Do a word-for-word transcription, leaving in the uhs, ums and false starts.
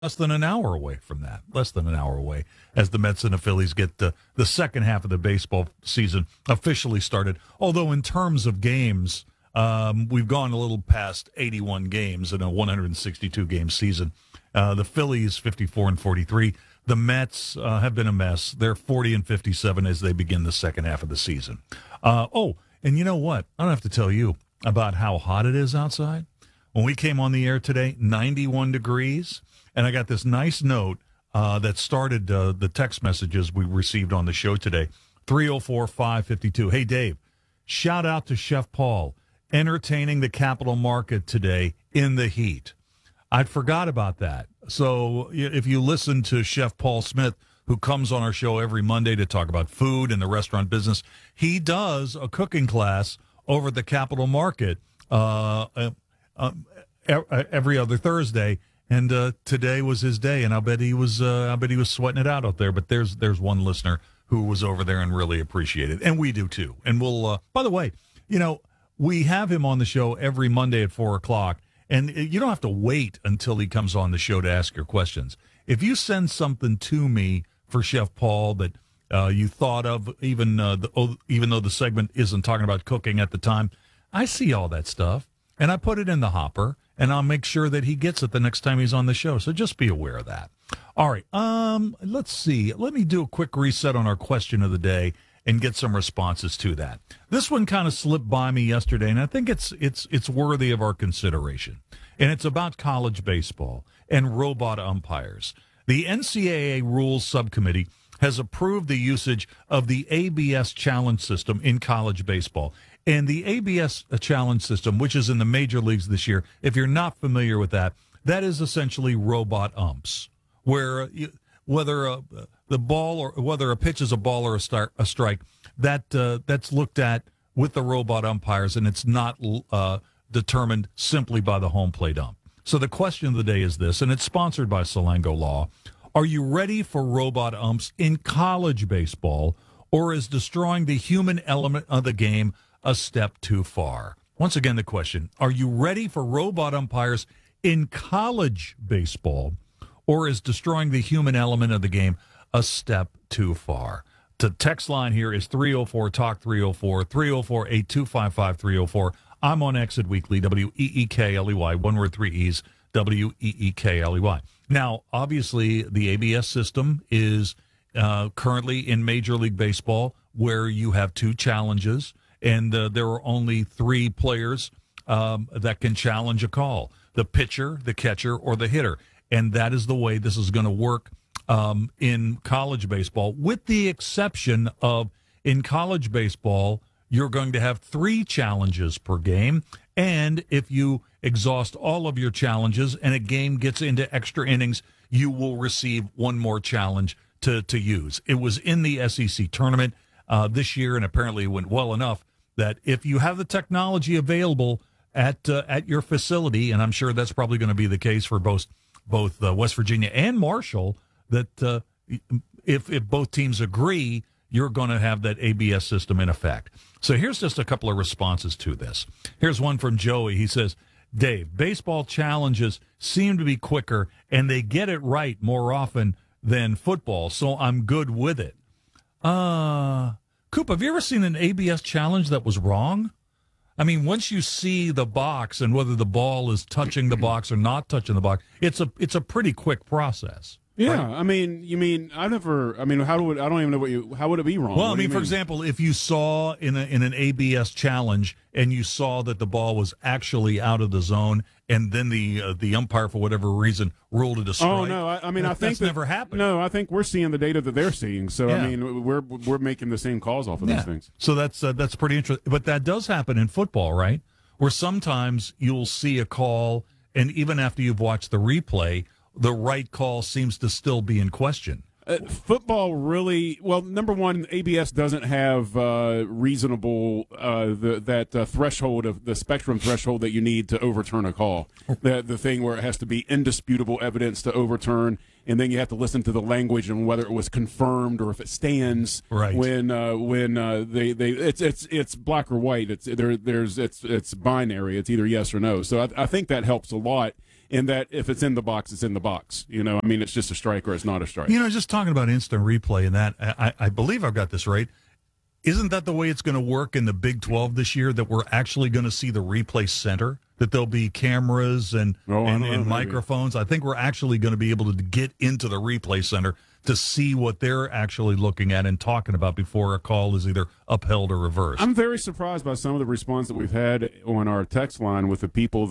less than an hour away from that. Less than an hour away as the Mets and the Phillies get the, the second half of the baseball season officially started. Although in terms of games, um, we've gone a little past eighty-one games in a one hundred sixty-two game season. Uh, the Phillies fifty-four and forty-three. The Mets uh, have been a mess. They're forty and fifty-seven as they begin the second half of the season. Uh, oh, and you know what? I don't have to tell you about how hot it is outside. When we came on the air today, ninety-one degrees. And I got this nice note uh, that started uh, the text messages we received on the show today. three oh four, five five two. Hey, Dave, shout out to Chef Paul, entertaining the capital market today in the heat. I forgot about that. So if you listen to Chef Paul Smith, who comes on our show every Monday to talk about food and the restaurant business, he does a cooking class over at the capital market uh, uh, uh, every other Thursday. And uh, today was his day, and I bet he was. Uh, I bet he was sweating it out out there. But there's there's one listener who was over there and really appreciated it, and we do too. And we'll. Uh, by the way, you know, we have him on the show every Monday at four o'clock, and you don't have to wait until he comes on the show to ask your questions. If you send something to me for Chef Paul that uh, you thought of, even uh, the, oh, even though the segment isn't talking about cooking at the time, I see all that stuff, and I put it in the hopper. And I'll make sure that he gets it the next time he's on the show. So just be aware of that. All right. Um, let's see. Let me do a quick reset on our question of the day and get some responses to that. This one kind of slipped by me yesterday, and I think it's it's it's worthy of our consideration. And it's about college baseball and robot umpires. The N C double A Rules Subcommittee has approved the usage of the A B S challenge system in college baseball. And the A B S challenge system, which is in the major leagues this year, if you're not familiar with that, that is essentially robot umps, where you, whether a, the ball or whether a pitch is a ball or a, start, a strike, that uh, that's looked at with the robot umpires, and it's not uh, determined simply by the home plate ump. So the question of the day is this, and it's sponsored by Salango Law. Are you ready for robot umps in college baseball, or is destroying the human element of the game a step too far? Once again, the question, are you ready for robot umpires in college baseball, or is destroying the human element of the game a step too far? The text line here is three oh four talk three oh four, three oh four, eight two five five, three oh four. I'm on Exit Weekly, W E E K L E Y, one word, three E's, W E E K L E Y. Now, obviously, the A B S system is uh, currently in Major League Baseball, where you have two challenges. And uh, there are only three players um, that can challenge a call: the pitcher, the catcher, or the hitter. And that is the way this is going to work um, in college baseball, with the exception of in college baseball, you're going to have three challenges per game. And if you exhaust all of your challenges and a game gets into extra innings, you will receive one more challenge to, to use. It was in the S E C tournament uh, this year, and apparently it went well enough that if you have the technology available at uh, at your facility, and I'm sure that's probably going to be the case for both both uh, West Virginia and Marshall, that uh, if if both teams agree, you're going to have that A B S system in effect. So here's just a couple of responses to this. Here's one from Joey. He says, Dave, baseball challenges seem to be quicker, and they get it right more often than football, so I'm good with it. Uh... Coop, have you ever seen an A B S challenge that was wrong? I mean, once you see the box and whether the ball is touching the box or not touching the box, it's a it's a pretty quick process. Yeah, right? I mean, you mean I never. I mean, how would I don't even know what you. How would it be wrong? Well, what I mean, mean, for example, if you saw in a, in an A B S challenge and you saw that the ball was actually out of the zone, and then the uh, the umpire for whatever reason ruled it a strike. Oh no, I, I mean, that, I think that's that, never happened. No, I think we're seeing the data that they're seeing. So Yeah. I mean, we're we're making the same calls off of Yeah. those things. So that's uh, that's pretty interesting. But that does happen in football, right? Where sometimes you'll see a call, and even after you've watched the replay, the right call seems to still be in question. Uh, football really well. Number one, A B S doesn't have uh, reasonable uh, the, that uh, threshold of the spectrum threshold that you need to overturn a call. The the thing where it has to be indisputable evidence to overturn, and then you have to listen to the language and whether it was confirmed or if it stands. Right. When uh, when uh, they they it's it's it's black or white. It's there there's it's it's binary. It's either yes or no. So I, I think that helps a lot. in that if it's in the box, it's in the box. You know, I mean, it's just a strike or it's not a strike. You know, just talking about instant replay and that, I, I believe I've got this right. Isn't that the way it's going to work in the Big twelve this year, that we're actually going to see the replay center, that there'll be cameras and, oh, and, know, and microphones? I think we're actually going to be able to get into the replay center to see what they're actually looking at and talking about before a call is either upheld or reversed. I'm very surprised by some of the response that we've had on our text line with the people